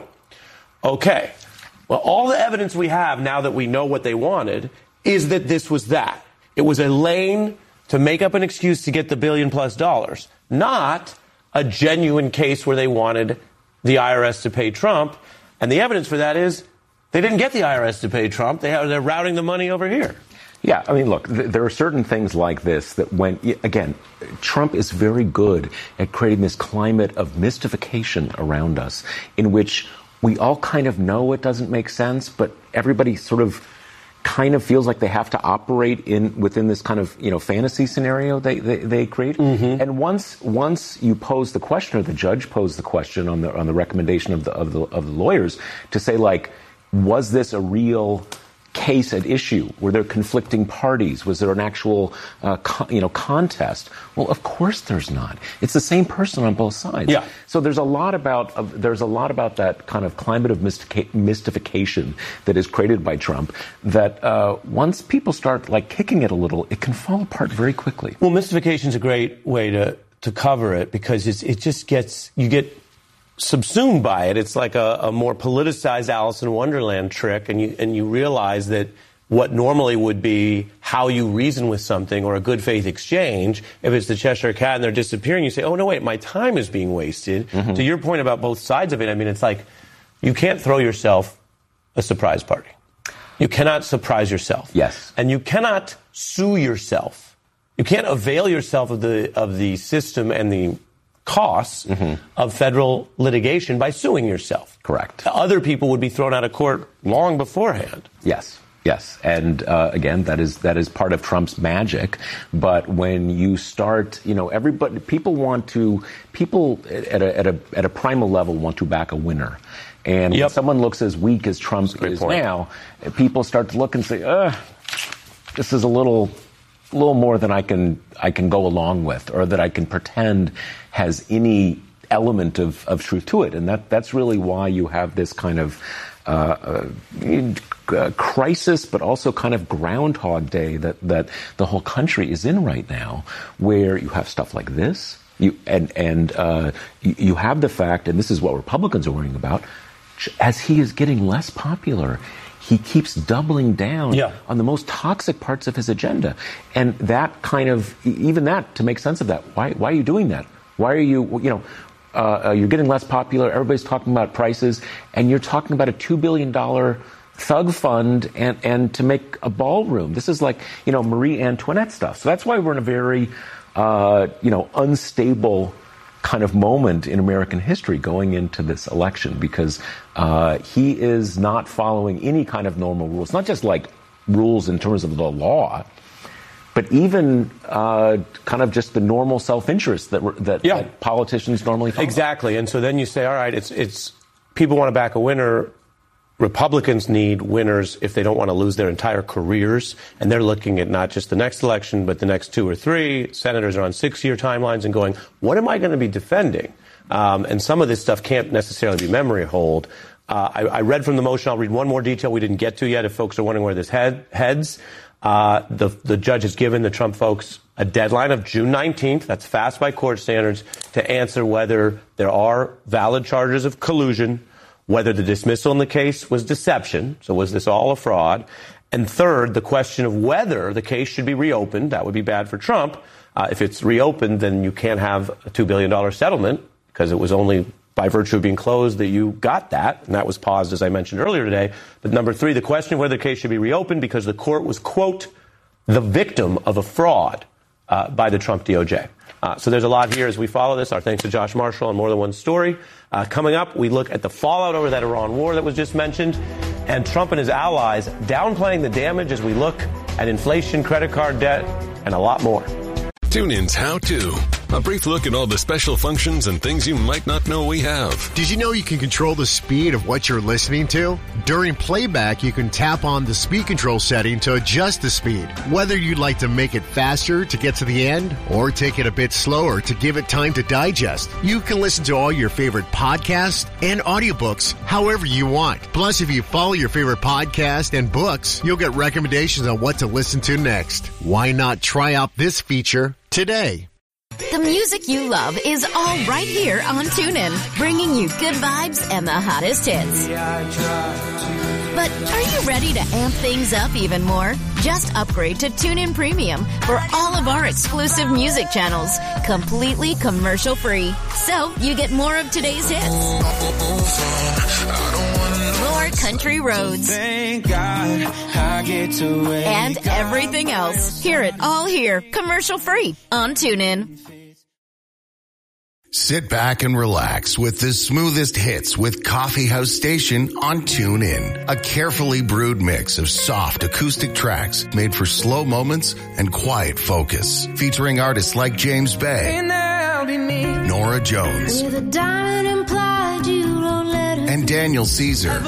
Speaker 1: Okay. Well, all the evidence we have now that we know what they wanted is that this was that. It was a lane to make up an excuse to get the billion plus dollars, not a genuine case where they wanted the I R S to pay Trump. And the evidence for that is they didn't get the I R S to pay Trump. They have, they're routing the money over here.
Speaker 12: Yeah, I mean, look, th- there are certain things like this that when, again, Trump is very good at creating this climate of mystification around us in which we all kind of know it doesn't make sense, but everybody sort of kind of feels like they have to operate in within this kind of, you know, fantasy scenario they, they, they create. Mm-hmm. And once once you pose the question, or the judge posed the question on the on the recommendation of the of the of the lawyers to say, like, was this a real case at issue? Were there conflicting parties? Was there an actual, uh, co- you know, contest? Well, of course there's not. It's the same person on both sides.
Speaker 1: Yeah.
Speaker 12: So there's a lot about uh, there's a lot about that kind of climate of mystica- mystification that is created by Trump. That uh, once people start like kicking it a little, it can fall apart very quickly.
Speaker 1: Well, mystification is a great way to to cover it because it's, it just gets you get. subsumed by it. It's like a, a more politicized Alice in Wonderland trick, and you and you realize that what normally would be how you reason with something or a good faith exchange, if it's the Cheshire Cat and they're disappearing, you say, oh, no, wait, my time is being wasted. Mm-hmm. To your point about both sides of it, I mean, it's like you can't throw yourself a surprise party. You cannot surprise yourself.
Speaker 12: Yes.
Speaker 1: And you cannot sue yourself. You can't avail yourself of the of the system and the costs mm-hmm. of federal litigation by suing yourself.
Speaker 12: Correct.
Speaker 1: Other people would be thrown out of court long beforehand.
Speaker 12: Yes. Yes, and uh, again, that is that is part of Trump's magic. But when you start, you know, everybody, people want to, people at a at a at a primal level want to back a winner. And yep. when someone looks as weak as Trump is point. now, people start to look and say, "Uh, this is a little." A little more than I can I can go along with, or that I can pretend has any element of, of truth to it, and that that's really why you have this kind of uh, uh, crisis, but also kind of Groundhog Day that that the whole country is in right now, where you have stuff like this, you and and uh, you, you have the fact, and this is what Republicans are worrying about, as he is getting less popular. He keeps doubling down yeah. on the most toxic parts of his agenda. And that kind of, even that, to make sense of that, why why are you doing that? Why are you, you know, uh, you're getting less popular, everybody's talking about prices, and you're talking about a two billion dollars thug fund and, and to make a ballroom. This is like, you know, Marie Antoinette stuff. So that's why we're in a very, uh, you know, unstable kind of moment in American history going into this election, because uh, he is not following any kind of normal rules, not just like rules in terms of the law, but even uh, kind of just the normal self-interest that that, yeah. that politicians normally follow.
Speaker 1: Exactly. And so then you say, all right, it's it's people want to back a winner. Republicans need winners if they don't want to lose their entire careers. And they're looking at not just the next election, but the next two or three. Senators are on six-year timelines and going, what am I going to be defending? Um, and some of this stuff can't necessarily be memory hold. Uh, I, I read from the motion. I'll read one more detail we didn't get to yet if folks are wondering where this head, heads. Uh, the, the judge has given the Trump folks a deadline of June nineteenth. That's fast by court standards to answer whether there are valid charges of collusion, whether the dismissal in the case was deception. So was this all a fraud? And third, the question of whether the case should be reopened. That would be bad for Trump. Uh, if it's reopened, then you can't have a two billion dollars settlement because it was only by virtue of being closed that you got that. And that was paused, as I mentioned earlier today. But number three, the question of whether the case should be reopened because the court was, quote, the victim of a fraud uh, by the Trump D O J. Uh, so there's a lot here as we follow this. Our thanks to Josh Marshall on More Than One Story. Uh, coming up, we look at the fallout over that Iran war that was just mentioned, and Trump and his allies downplaying the damage as we look at inflation, credit card debt, and a lot more.
Speaker 2: TuneIn's How To. A brief look at all the special functions and things you might not know we have.
Speaker 4: Did you know you can control the speed of what you're listening to? During playback, you can tap on the speed control setting to adjust the speed. Whether you'd like to make it faster to get to the end or take it a bit slower to give it time to digest, you can listen to all your favorite podcasts and audiobooks however you want. Plus, if you follow your favorite podcast and books, you'll get recommendations on what to listen to next. Why not try out this feature today?
Speaker 6: The music you love is all right here on TuneIn, bringing you good vibes and the hottest hits. But are you ready to amp things up even more? Just upgrade to TuneIn Premium for all of our exclusive music channels, completely commercial-free. So you get more of today's hits, more country roads,
Speaker 20: Thank God I get to wake
Speaker 6: and everything else. Hear it all here, commercial-free on TuneIn.
Speaker 18: Sit back and relax with the smoothest hits with Coffee House Station on TuneIn. A carefully brewed mix of soft acoustic tracks made for slow moments and quiet focus. Featuring artists like James Bay, Nora Jones, and Daniel Caesar.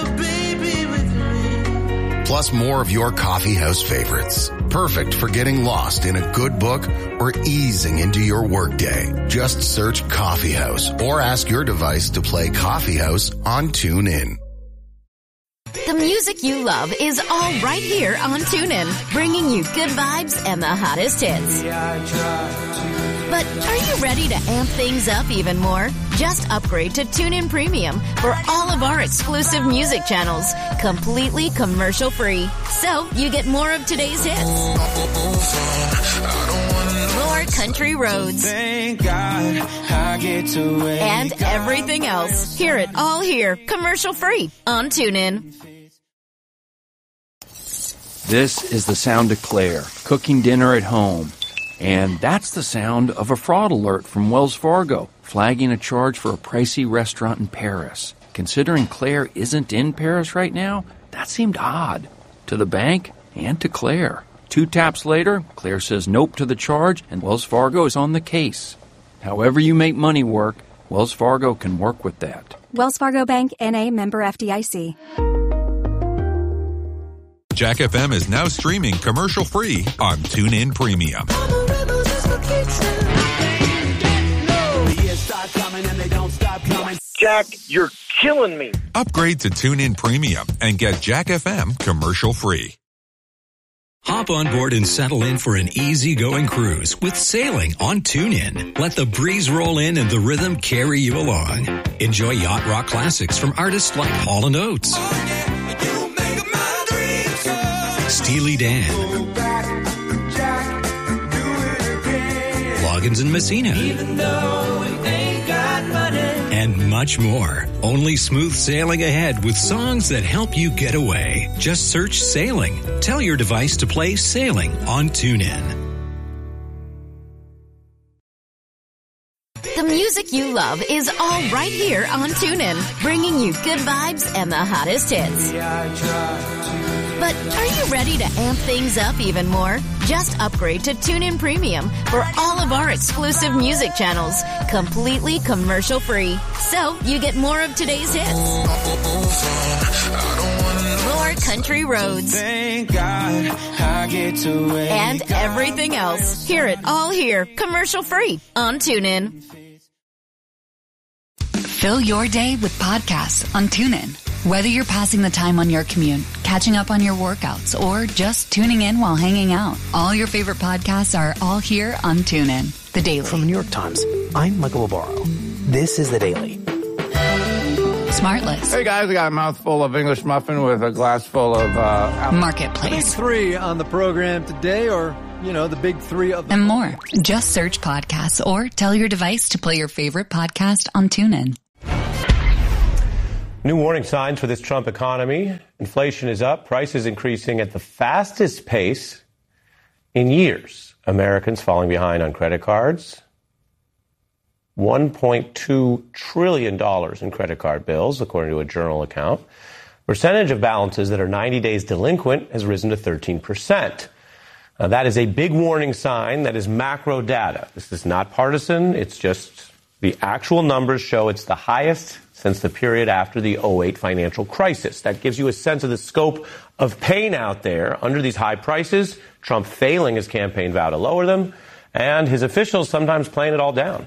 Speaker 18: Plus more of your coffee house favorites. Perfect for getting lost in a good book or easing into your workday. Just search Coffee House or ask your device to play Coffee House on TuneIn.
Speaker 6: The music you love is all right here on TuneIn, bringing you good vibes and the hottest hits. But are you ready to amp things up even more? Just upgrade to TuneIn Premium for all of our exclusive music channels, completely commercial-free. So you get more of today's hits, more country roads,
Speaker 20: Thank God I get to wake
Speaker 6: and everything else. Hear it all here, commercial-free on TuneIn.
Speaker 24: This is the sound of Claire, cooking dinner at home. And that's the sound of a fraud alert from Wells Fargo, flagging a charge for a pricey restaurant in Paris. Considering Claire isn't in Paris right now, that seemed odd. To the bank and to Claire. Two taps later, Claire says nope to the charge, and Wells Fargo is on the case. However you make money work, Wells Fargo can work with that.
Speaker 25: Wells Fargo Bank, N A, member F D I C.
Speaker 17: Jack F M is now streaming commercial-free on TuneIn Premium.
Speaker 26: Jack, you're killing me.
Speaker 17: Upgrade to TuneIn Premium and get Jack F M commercial-free.
Speaker 27: Hop on board and settle in for an easygoing cruise with sailing on TuneIn. Let the breeze roll in and the rhythm carry you along. Enjoy yacht rock classics from artists like Hall and Oates, Steely Dan, Loggins and Messina, and much more. Only smooth sailing ahead with songs that help you get away. Just search Sailing. Tell your device to play Sailing on TuneIn.
Speaker 6: The music you love is all right here on TuneIn, bringing you good vibes and the hottest hits. But are you ready to amp things up even more? Just upgrade to TuneIn Premium for all of our exclusive music channels, completely commercial-free. So you get more of today's hits, more country roads,
Speaker 20: Thank God I get to wake
Speaker 6: and everything else. Hear it all here, commercial-free on TuneIn.
Speaker 19: Fill your day with podcasts on TuneIn. Whether you're passing the time on your commute, catching up on your workouts, or just tuning in while hanging out, all your favorite podcasts are all here on TuneIn. The Daily.
Speaker 3: From the New York Times, I'm Michael Barbaro. This is The Daily.
Speaker 19: Smartless.
Speaker 7: Hey guys, I got a mouthful of English muffin with a glass full of uh,
Speaker 19: Marketplace.
Speaker 8: The big three on the program today, or, you know, the big three of the
Speaker 19: and more. Just search podcasts or tell your device to play your favorite podcast on TuneIn.
Speaker 1: New warning signs for this Trump economy. Inflation is up, prices increasing at the fastest pace in years. Americans falling behind on credit cards. one point two trillion dollars in credit card bills, according to a Journal account. Percentage of balances that are ninety days delinquent has risen to thirteen percent. Now, that is a big warning sign. That is macro data. This is not partisan. It's just the actual numbers show it's the highest since the period after the oh eight financial crisis. That gives you a sense of the scope of pain out there under these high prices, Trump failing his campaign vow to lower them, and his officials sometimes playing it all down.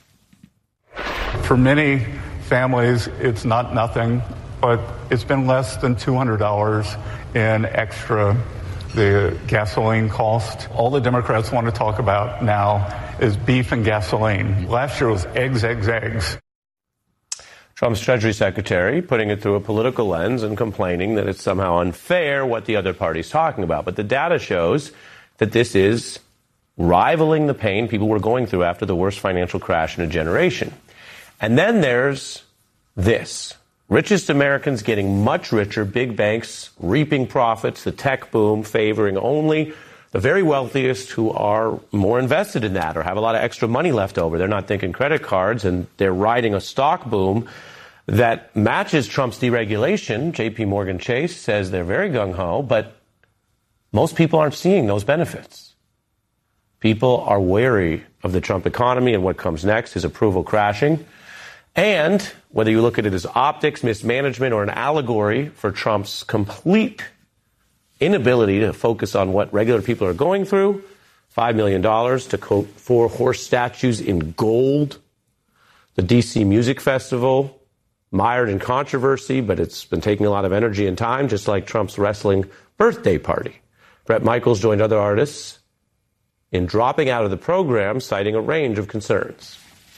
Speaker 9: For many families, it's not nothing, but it's been less than two hundred dollars in extra the gasoline cost. All the Democrats want to talk about now is beef and gasoline. Last year was eggs, eggs, eggs.
Speaker 1: Trump's Treasury Secretary putting it through a political lens and complaining that it's somehow unfair what the other party's talking about. But the data shows that this is rivaling the pain people were going through after the worst financial crash in a generation. And then there's this. Richest Americans getting much richer, big banks reaping profits, the tech boom favoring only the very wealthiest who are more invested in that or have a lot of extra money left over. They're not thinking credit cards, and they're riding a stock boom that matches Trump's deregulation. J P Morgan Chase says they're very gung-ho, but most people aren't seeing those benefits. People are wary of the Trump economy and what comes next, his approval crashing. And whether you look at it as optics, mismanagement, or an allegory for Trump's complete inability to focus on what regular people are going through, five million dollars to quote four horse statues in gold, the D C Music Festival, mired in controversy, but it's been taking a lot of energy and time, just like Trump's wrestling birthday party. Bret Michaels joined other artists in dropping out of the program, citing a range of concerns.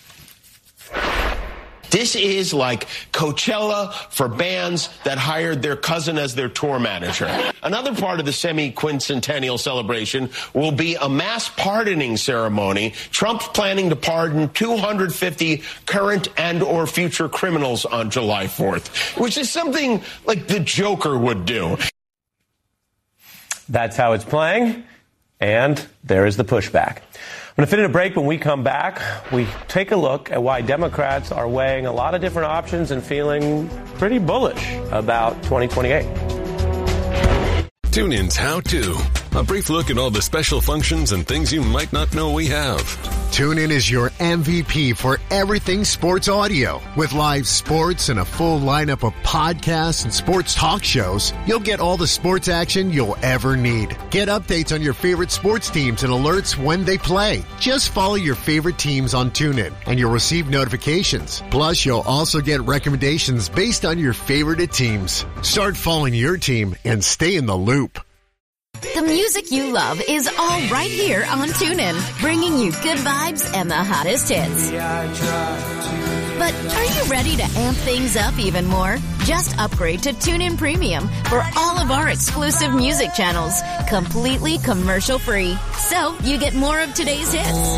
Speaker 10: This is like Coachella for bands that hired their cousin as their tour manager. Another part of the semi-quincentennial celebration will be a mass pardoning ceremony. Trump's planning to pardon two hundred fifty current and or future criminals on July fourth, which is something like the Joker would do.
Speaker 1: That's how it's playing, and there is the pushback. I'm going to fit in a break. When we come back, we take a look at why Democrats are weighing a lot of different options and feeling pretty bullish about twenty twenty-eight.
Speaker 2: TuneIn's How To. A brief look at all the special functions and things you might not know we have.
Speaker 4: TuneIn is your M V P for everything sports audio. With live sports and a full lineup of podcasts and sports talk shows, you'll get all the sports action you'll ever need. Get updates on your favorite sports teams and alerts when they play. Just follow your favorite teams on TuneIn, and you'll receive notifications. Plus, you'll also get recommendations based on your favorite teams. Start following your team and stay in the loop.
Speaker 6: The music you love is all right here on TuneIn, bringing you good vibes and the hottest hits. But are you ready to amp things up even more? Just upgrade to TuneIn Premium for all of our exclusive music channels, completely commercial-free. So you get more of today's hits,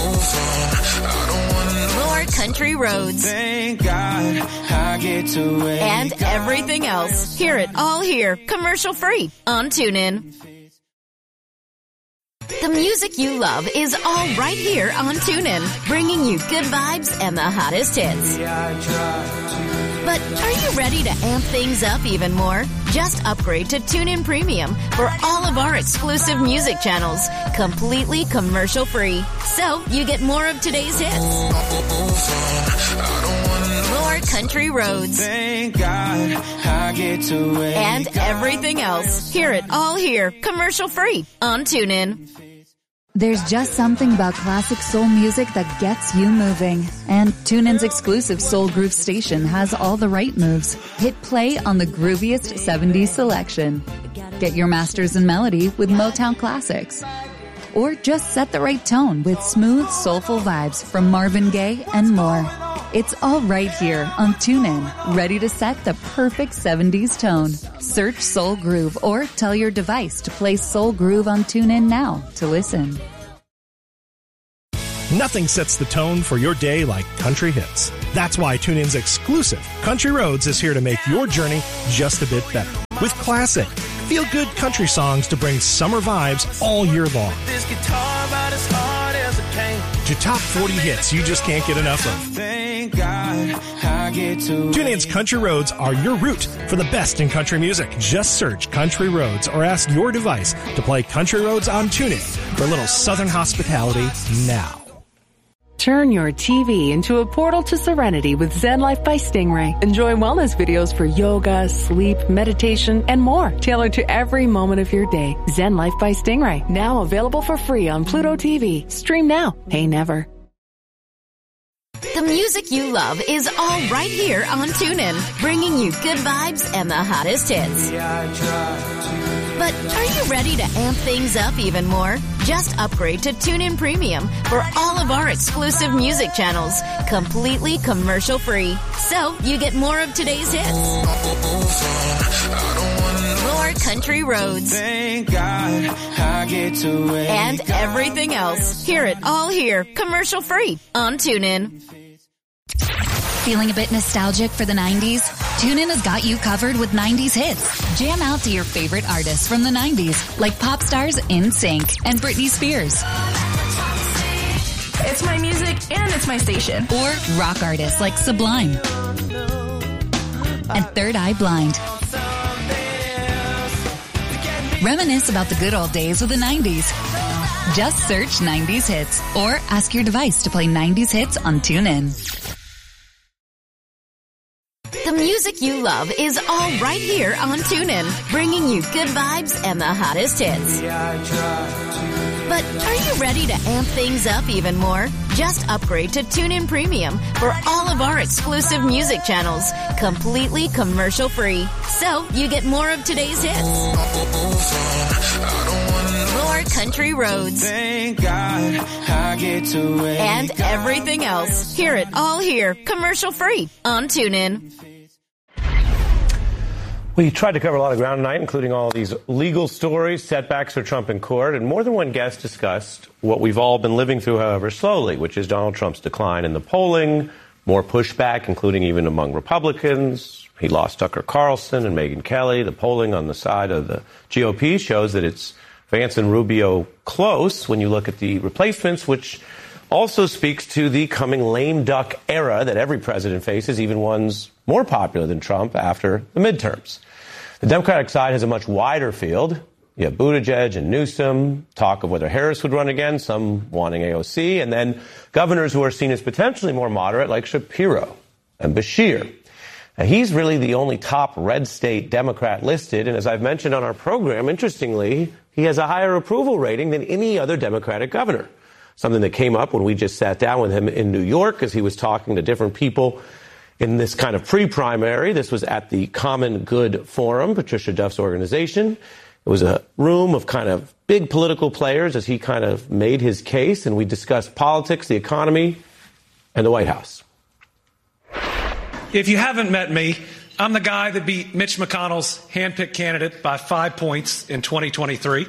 Speaker 6: more country roads,
Speaker 20: Thank God I get to wake
Speaker 6: and everything else. Hear it all here, commercial-free on TuneIn. The music you love is all right here on TuneIn, bringing you good vibes and the hottest hits. But are you ready to amp things up even more? Just upgrade to TuneIn Premium for all of our exclusive music channels, completely commercial-free. So you get more of today's hits, more country roads,
Speaker 20: Thank God I get to wake
Speaker 6: and everything else. Hear it all here, commercial-free on TuneIn.
Speaker 19: There's just something about classic soul music that gets you moving. And TuneIn's exclusive Soul Groove station has all the right moves. Hit play on the grooviest seventies selection. Get your masters in melody with Motown classics. Or just set the right tone with smooth, soulful vibes from Marvin Gaye and more. It's all right here on TuneIn, ready to set the perfect seventies tone. Search Soul Groove or tell your device to play Soul Groove on TuneIn now to listen.
Speaker 5: Nothing sets the tone for your day like country hits. That's why TuneIn's exclusive Country Roads is here to make your journey just a bit better. With classic, feel-good country songs to bring summer vibes all year long.
Speaker 20: This guitar about as hard as a cane.
Speaker 5: To top forty hits you just can't get enough of.
Speaker 20: Thank God I get to
Speaker 5: TuneIn's Country Roads are your route for the best in country music. Just search Country Roads or ask your device to play Country Roads on TuneIn for a little Southern hospitality now.
Speaker 11: Turn your T V into a portal to serenity with Zen Life by Stingray. Enjoy wellness videos for yoga, sleep, meditation, and more, tailored to every moment of your day. Zen Life by Stingray, now available for free on Pluto T V. Stream now, pay never.
Speaker 6: The music you love is all right here on TuneIn, bringing you good vibes and the hottest hits. But are you ready to amp things up even more? Just upgrade to TuneIn Premium for all of our exclusive music channels, completely commercial-free. So you get more of today's hits, more country roads,
Speaker 20: Thank God I get to wake
Speaker 6: and everything else. Hear it all here, commercial-free on TuneIn.
Speaker 19: Feeling a bit nostalgic for the nineties? TuneIn has got you covered with nineties hits. Jam out to your favorite artists from the nineties, like pop stars NSYNC and Britney Spears.
Speaker 13: It's my music and it's my station.
Speaker 19: Or rock artists like Sublime and Third Eye Blind. Reminisce about the good old days of the nineties. Just search nineties hits or ask your device to play nineties hits on TuneIn.
Speaker 6: The music you love is all right here on TuneIn, bringing you good vibes and the hottest hits. But are you ready to amp things up even more? Just upgrade to TuneIn Premium for all of our exclusive music channels, completely commercial-free. So you get more of today's hits, more country roads,
Speaker 20: Thank God I get to wake
Speaker 6: and everything else. Hear it all here, commercial-free on TuneIn.
Speaker 1: We tried to cover a lot of ground tonight, including all these legal stories, setbacks for Trump in court, and more than one guest discussed what we've all been living through, however slowly, which is Donald Trump's decline in the polling, more pushback, including even among Republicans. He lost Tucker Carlson and Megyn Kelly. The polling on the side of the G O P shows that it's Vance and Rubio close when you look at the replacements, which also speaks to the coming lame duck era that every president faces, even ones more popular than Trump after the midterms. The Democratic side has a much wider field. You have Buttigieg and Newsom, talk of whether Harris would run again, some wanting A O C, and then governors who are seen as potentially more moderate like Shapiro and Beshear. Now, he's really the only top red state Democrat listed, and as I've mentioned on our program, interestingly, he has a higher approval rating than any other Democratic governor. Something that came up when we just sat down with him in New York as he was talking to different people in this kind of pre-primary. This was at the Common Good Forum, Patricia Duff's organization. It was a room of kind of big political players as he kind of made his case, and we discussed politics, the economy, and the White House.
Speaker 14: If you haven't met me, I'm the guy that beat Mitch McConnell's handpicked candidate by five points in twenty twenty-three.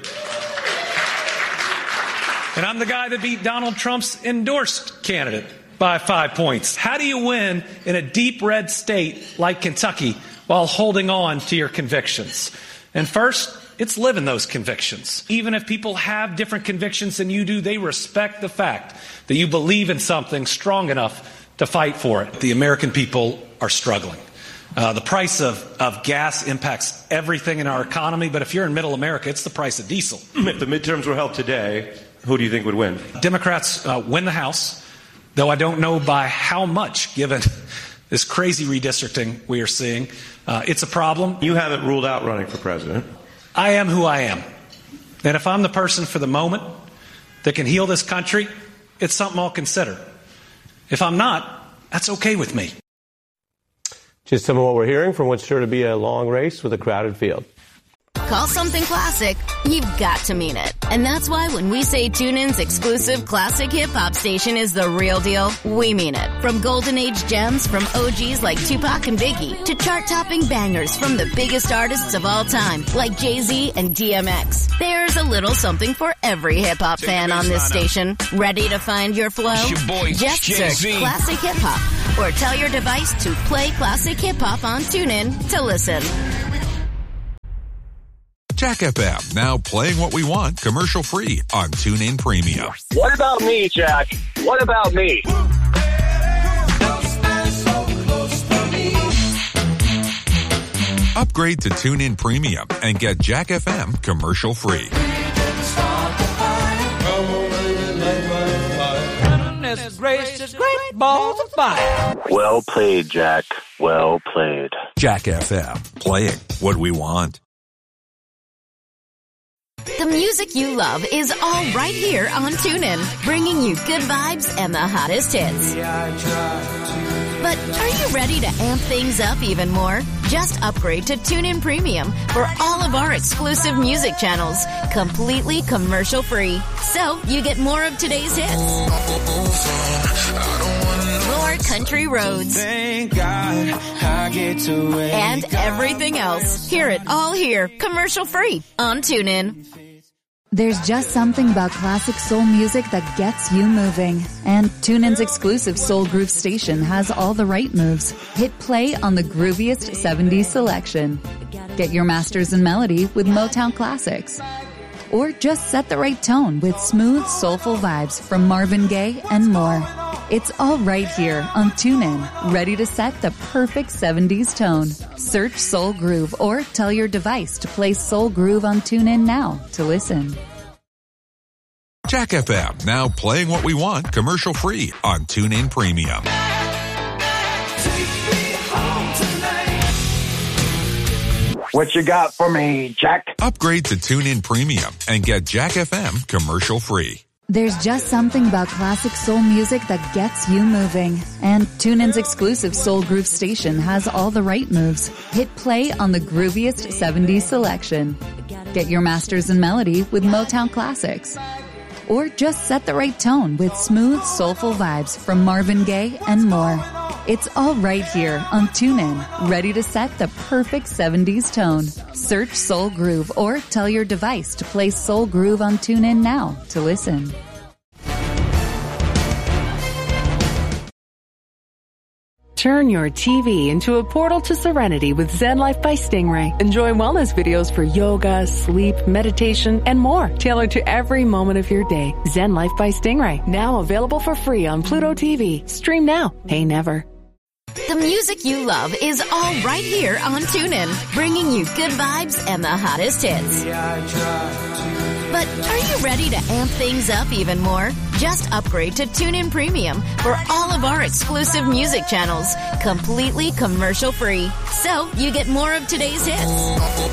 Speaker 14: And I'm the guy that beat Donald Trump's endorsed candidate by five points. How do you win in a deep red state like Kentucky while holding on to your convictions? And first, it's living those convictions. Even if people have different convictions than you do, they respect the fact that you believe in something strong enough to fight for it. The American people are struggling. Uh, the price of, of gas impacts everything in our economy, but if you're in middle America, it's the price of diesel.
Speaker 1: If the midterms were held today, who do you think would win?
Speaker 14: Democrats uh, win the House, though I don't know by how much, given this crazy redistricting we are seeing. Uh, it's a problem.
Speaker 1: You haven't ruled out running for president.
Speaker 14: I am who I am. And if I'm the person for the moment, that can heal this country, it's something I'll consider. If I'm not, that's okay with me.
Speaker 1: Just some of what we're hearing from what's sure to be a long race with a crowded field.
Speaker 6: Call something classic, you've got to mean it. And that's why when we say TuneIn's exclusive classic hip-hop station is the real deal, we mean it. From golden age gems from O Gs like Tupac and Biggie to chart-topping bangers from the biggest artists of all time like Jay-Z and D M X. There's a little something for every hip-hop fan on this station. Ready to find your flow?
Speaker 20: Your boy,
Speaker 6: Just search
Speaker 20: Jay-Z.
Speaker 6: Classic Hip-Hop or tell your device to play Classic Hip-Hop on TuneIn to listen.
Speaker 17: Jack F M, now playing what we want commercial-free on TuneIn Premium.
Speaker 26: What about me, Jack? What about me?
Speaker 17: Upgrade to TuneIn Premium and get Jack F M commercial-free.
Speaker 20: Gracious, great balls of fire.
Speaker 12: Well played, Jack. Well played.
Speaker 17: Jack F M, playing what we want.
Speaker 6: The music you love is all right here on TuneIn, bringing you good vibes and the hottest hits. But are you ready to amp things up even more? Just upgrade to TuneIn Premium for all of our exclusive music channels, completely commercial-free. So you get more of today's hits, more country roads,
Speaker 20: Thank God I get to wake
Speaker 6: and everything else. Hear it all here, commercial-free on TuneIn.
Speaker 19: There's just something about classic soul music that gets you moving. And TuneIn's exclusive Soul Groove station has all the right moves. Hit play on the grooviest seventies selection. Get your masters in melody with Motown classics. Or just set the right tone with smooth, soulful vibes from Marvin Gaye and more. It's all right here on TuneIn, ready to set the perfect seventies tone. Search Soul Groove or tell your device to play Soul Groove on TuneIn now to listen.
Speaker 17: Jack F M, now playing what we want commercial-free on TuneIn Premium.
Speaker 26: What you got for me, Jack?
Speaker 17: Upgrade to TuneIn Premium and get Jack F M commercial-free.
Speaker 19: There's just something about classic soul music that gets you moving. And TuneIn's exclusive Soul Groove station has all the right moves. Hit play on the grooviest seventies selection. Get your masters in melody with Motown classics. Or just set the right tone with smooth, soulful vibes from Marvin Gaye and more. It's all right here on TuneIn, ready to set the perfect seventies tone. Search Soul Groove or tell your device to play Soul Groove on TuneIn now to listen.
Speaker 11: Turn your T V into a portal to serenity with Zen Life by Stingray. Enjoy wellness videos for yoga, sleep, meditation, and more, tailored to every moment of your day. Zen Life by Stingray, now available for free on Pluto T V. Stream now, pay never.
Speaker 6: The music you love is all right here on TuneIn, bringing you good vibes and the hottest hits. But are you ready to amp things up even more? Just upgrade to TuneIn Premium for all of our exclusive music channels, completely commercial-free. So you get more of today's hits,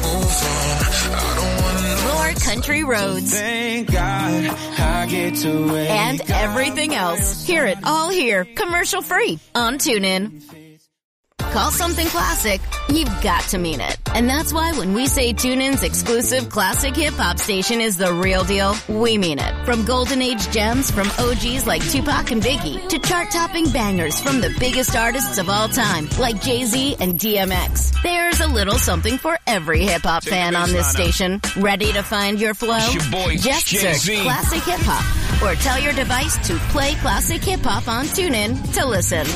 Speaker 6: more country roads,
Speaker 20: Thank God I get to wake
Speaker 6: and everything else. Hear it all here, commercial-free on TuneIn. Call something classic, you've got to mean it. And that's why when we say TuneIn's exclusive classic hip-hop station is the real deal, we mean it. From golden age gems from O Gs like Tupac and Biggie to chart-topping bangers from the biggest artists of all time like Jay-Z and D M X. There's a little something for every hip-hop fan on this station. Ready to find your flow?
Speaker 20: Your boy,
Speaker 6: Just
Speaker 20: Jay-Z.
Speaker 6: search Classic Hip-Hop or tell your device to play Classic Hip-Hop on TuneIn to listen.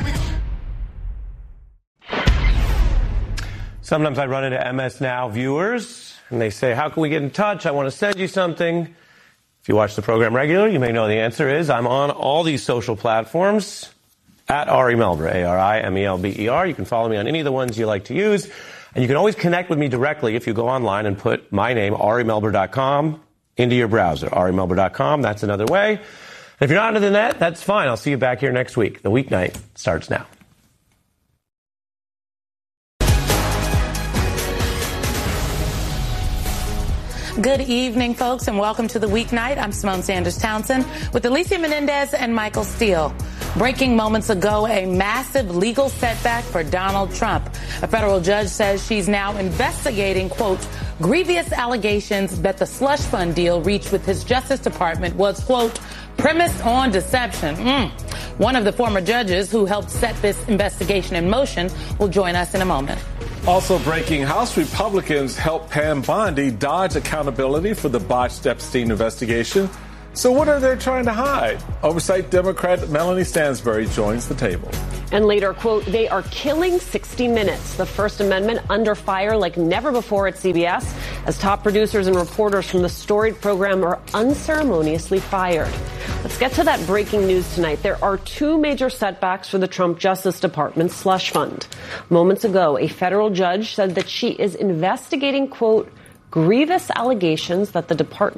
Speaker 1: Sometimes I run into M S Now viewers, and they say, how can we get in touch? I want to send you something. If you watch the program regularly, you may know the answer is I'm on all these social platforms at Ari Melber, A R I M E L B E R. You can follow me on any of the ones you like to use. And you can always connect with me directly if you go online and put my name, ari melber dot com, into your browser. ari melber dot com, that's another way. If you're not into the net, that's fine. I'll see you back here next week. The weeknight starts now.
Speaker 15: Good evening, folks, and welcome to the weeknight. I'm Simone Sanders Townsend with Alicia Menendez and Michael Steele. Breaking moments ago, a massive legal setback for Donald Trump. A federal judge says she's now investigating, quote, grievous allegations that the slush fund deal reached with his Justice Department was, quote, premised on deception. Mm. One of the former judges who helped set this investigation in motion will join us in a moment.
Speaker 16: Also breaking, House Republicans helped Pam Bondi dodge accountability for the botched Epstein investigation. So what are they trying to hide? Oversight Democrat Melanie Stansbury joins the table.
Speaker 18: And later, quote, they are killing sixty minutes. The First Amendment under fire like never before at C B S as top producers and reporters from the storied program are unceremoniously fired. Let's get to that breaking news tonight. There are two major setbacks for the Trump Justice Department slush fund. Moments ago, a federal judge said that she is investigating, quote, grievous allegations that the department